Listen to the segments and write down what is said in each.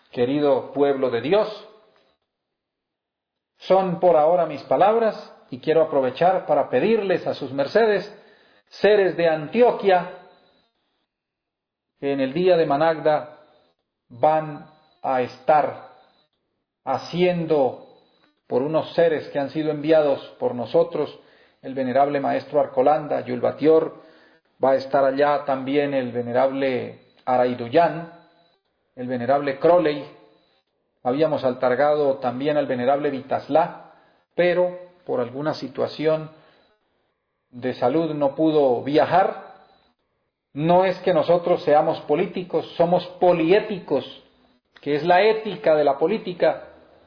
querido pueblo de Dios. Son por ahora mis palabras y quiero aprovechar para pedirles a sus mercedes, seres de Antioquia, que en el día de Managda van a estar haciendo por unos seres que han sido enviados por nosotros, el venerable maestro Arcolanda, Yulbatior, va a estar allá también el venerable Araiduyán, el venerable Crowley, habíamos altargado también al venerable Vitaslá, pero por alguna situación de salud no pudo viajar. No es que nosotros seamos políticos, somos poliéticos, que es la ética de la política.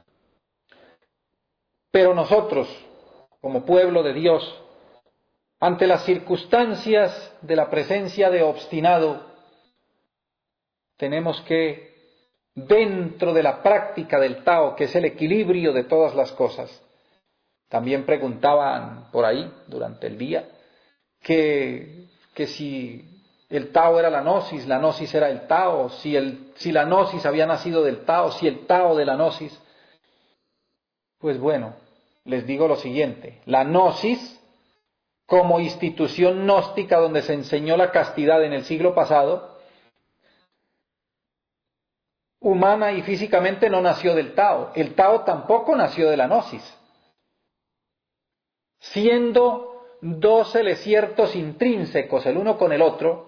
Pero nosotros, como pueblo de Dios, ante las circunstancias de la presencia de obstinado, tenemos que, dentro de la práctica del Tao, que es el equilibrio de todas las cosas, también preguntaban por ahí durante el día que si el Tao era la Gnosis era el Tao, si la Gnosis había nacido del Tao, si el Tao de la Gnosis. Pues bueno, les digo lo siguiente, la Gnosis, como institución gnóstica donde se enseñó la castidad en el siglo pasado, humana y físicamente no nació del Tao. El Tao tampoco nació de la Gnosis. Siendo dos ciertos intrínsecos el uno con el otro,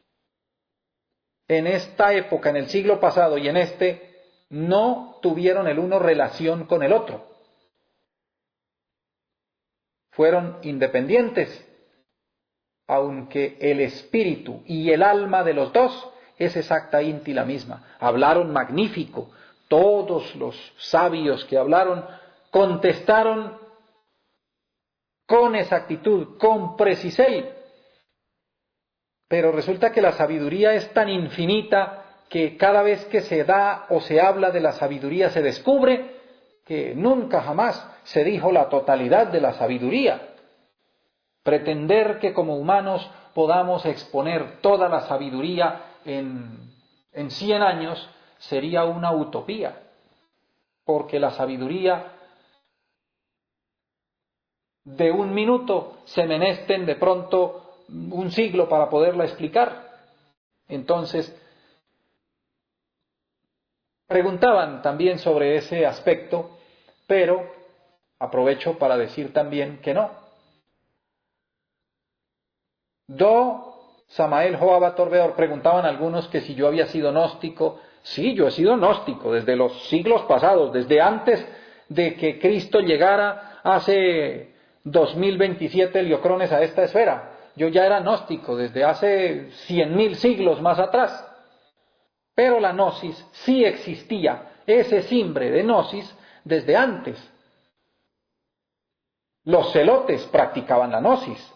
en esta época, en el siglo pasado y en este, no tuvieron el uno relación con el otro. Fueron independientes, aunque el espíritu y el alma de los dos es exactamente la misma. Hablaron magnífico. Todos los sabios que hablaron contestaron con exactitud, con precisión. Pero resulta que la sabiduría es tan infinita que cada vez que se da o se habla de la sabiduría se descubre que nunca jamás se dijo la totalidad de la sabiduría. Pretender que como humanos podamos exponer toda la sabiduría en 100 años sería una utopía, porque la sabiduría de un minuto se menesten de pronto un siglo para poderla explicar. Entonces, preguntaban también sobre ese aspecto, pero aprovecho para decir también que no. Samael Joaba Torbeor, preguntaban algunos que si yo había sido gnóstico. Sí, yo he sido gnóstico desde los siglos pasados, desde antes de que Cristo llegara hace 2027 heliocrones a esta esfera. Yo ya era gnóstico desde hace 100.000 siglos más atrás. Pero la gnosis sí existía, ese cimbre de gnosis, desde antes. Los celotes practicaban la gnosis,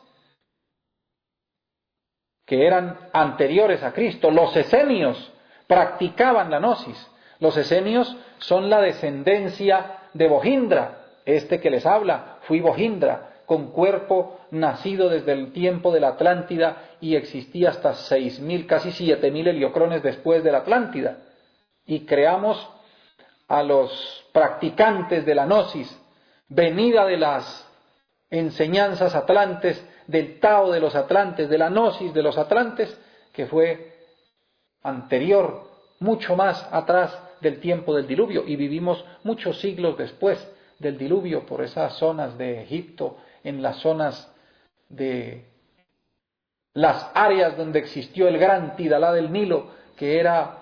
que eran anteriores a Cristo. Los esenios practicaban la gnosis. Los esenios son la descendencia de Bojindra, este que les habla, fui Bojindra, con cuerpo nacido desde el tiempo de la Atlántida y existía hasta 6.000, casi 7.000 heliocrones después de la Atlántida. Y creamos a los practicantes de la gnosis, venida de las enseñanzas atlantes, del Tao de los atlantes, de la gnosis de los atlantes, que fue anterior, mucho más atrás del tiempo del diluvio, y vivimos muchos siglos después del diluvio por esas zonas de Egipto, en las zonas de las áreas donde existió el gran Tidalá del Nilo, que era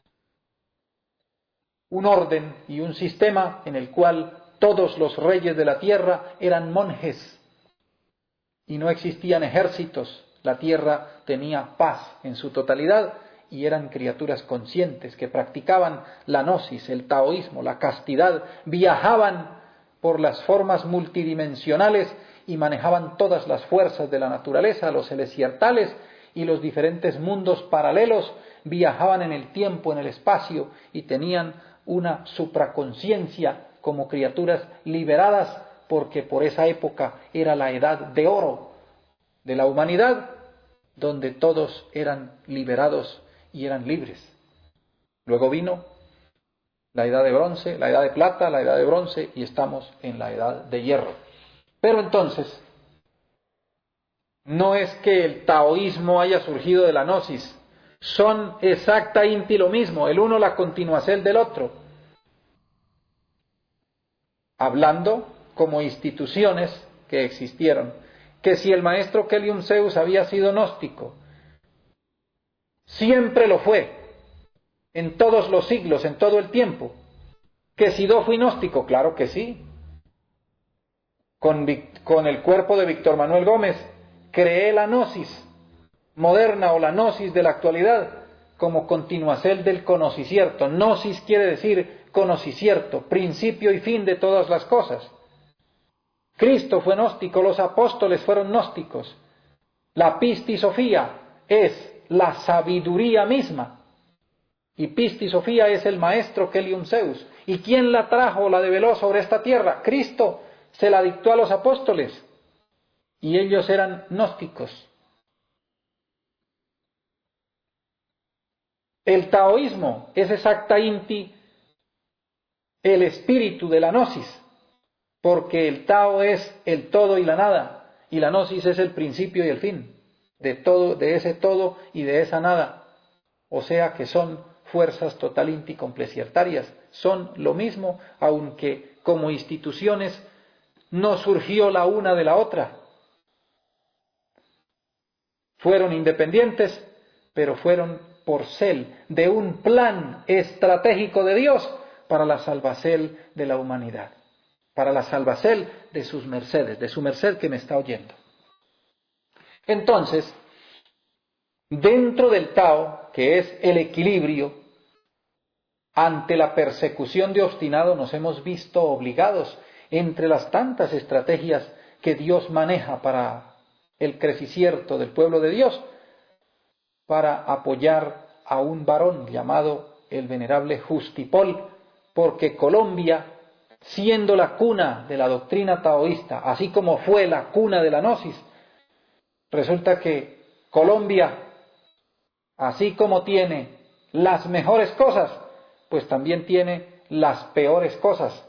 un orden y un sistema en el cual todos los reyes de la tierra eran monjes y no existían ejércitos. La tierra tenía paz en su totalidad y eran criaturas conscientes que practicaban la gnosis, el taoísmo, la castidad, viajaban por las formas multidimensionales y manejaban todas las fuerzas de la naturaleza, los celestiales y los diferentes mundos paralelos, viajaban en el tiempo, en el espacio y tenían una supraconciencia como criaturas liberadas, porque por esa época era la edad de oro de la humanidad, donde todos eran liberados y eran libres. Luego vino la edad de bronce, la edad de plata, la edad de bronce y estamos en la edad de hierro. Pero entonces, no es que el taoísmo haya surgido de la gnosis, son exactamente lo mismo, el uno la continuación del otro, hablando como instituciones que existieron, que si el maestro Kelium Zeus había sido gnóstico, siempre lo fue, en todos los siglos, en todo el tiempo. Que Sidó fue gnóstico, claro que sí. Con el cuerpo de Víctor Manuel Gómez creé la gnosis moderna o la gnosis de la actualidad como continuacel del conocicierto. Gnosis quiere decir conocicierto, principio y fin de todas las cosas. Cristo fue gnóstico, los apóstoles fueron gnósticos. La pistisofía es la sabiduría misma. Y pistisofía es el maestro Kelium Zeus. ¿Y quién la trajo, la develó sobre esta tierra? Cristo se la dictó a los apóstoles. Y ellos eran gnósticos. El taoísmo es exactamente el espíritu de la gnosis, porque el Tao es el todo y la nada, y la gnosis es el principio y el fin de todo, de ese todo y de esa nada. O sea que son fuerzas totalmente complementarias, son lo mismo, aunque como instituciones no surgió la una de la otra. Fueron independientes, pero fueron porcel de un plan estratégico de Dios para la salvación de la humanidad, para la salvación de sus mercedes, de su merced que me está oyendo. Entonces, dentro del Tao, que es el equilibrio, ante la persecución de obstinado nos hemos visto obligados, entre las tantas estrategias que Dios maneja para el crecimiento del pueblo de Dios, para apoyar a un varón llamado el venerable Justipol, porque Colombia, siendo la cuna de la doctrina taoísta, así como fue la cuna de la gnosis, resulta que Colombia, así como tiene las mejores cosas, pues también tiene las peores cosas.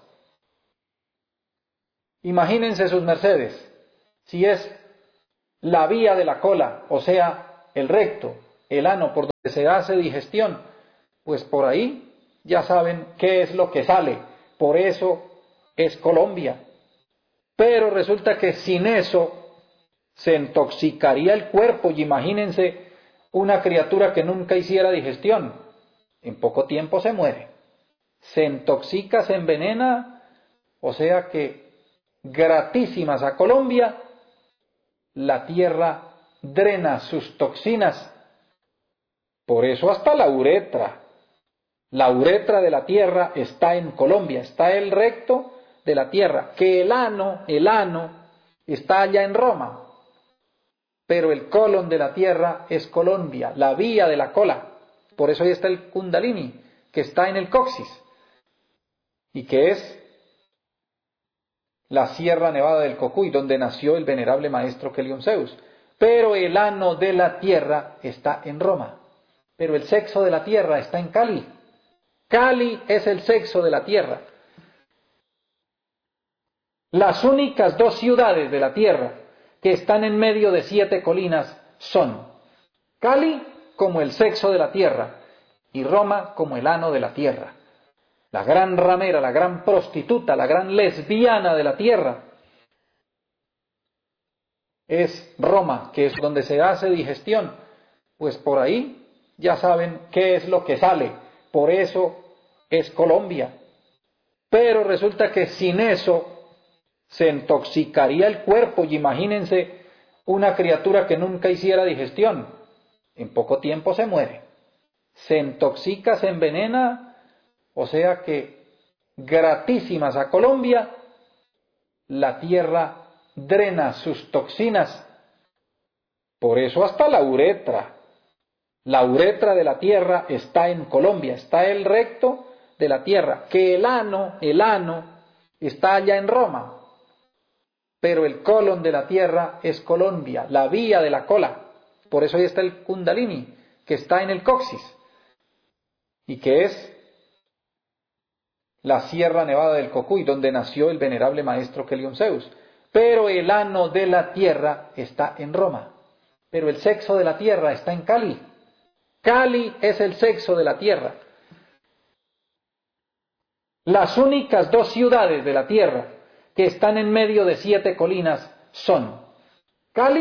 Imagínense sus mercedes, si es la vía de la cola, o sea, el recto, el ano, por donde se hace digestión, pues por ahí ya saben qué es lo que sale, por eso es Colombia. Pero resulta que sin eso se intoxicaría el cuerpo, y imagínense una criatura que nunca hiciera digestión, en poco tiempo se muere. Se intoxica, se envenena, o sea que gratísimas a Colombia, la tierra drena sus toxinas. Por eso hasta la uretra de la tierra está en Colombia, está el recto de la tierra, que el ano está allá en Roma, pero el colon de la tierra es Colombia, la vía de la cola. Por eso ahí está el Kundalini, que está en el coxis, y que es la Sierra Nevada del Cocuy, donde nació el venerable maestro Kelium Zeus. Pero el ano de la tierra está en Roma. Pero el sexo de la tierra está en Cali. Cali es el sexo de la tierra. Las únicas dos ciudades de la tierra que están en medio de 7 colinas son Cali como el sexo de la tierra y Roma como el ano de la tierra. La gran ramera, la gran prostituta, la gran lesbiana de la tierra es Roma, que es donde se hace digestión. Pues por ahí ya saben qué es lo que sale, por eso es Colombia. Pero resulta que sin eso se intoxicaría el cuerpo, y imagínense una criatura que nunca hiciera digestión, en poco tiempo se muere. Se intoxica, se envenena, o sea que gratísimas a Colombia, la tierra drena sus toxinas. Por eso hasta la uretra de la tierra está en Colombia, está el recto de la tierra, que el ano está allá en Roma, pero el colon de la tierra es Colombia, la vía de la cola. Por eso ahí está el Kundalini, que está en el coxis, y que es la Sierra Nevada del Cocuy, donde nació el venerable maestro Kelion Zeus. Pero el ano de la tierra está en Roma. Pero el sexo de la tierra está en Cali. Cali es el sexo de la tierra. Las únicas dos ciudades de la tierra que están en medio de 7 colinas son Cali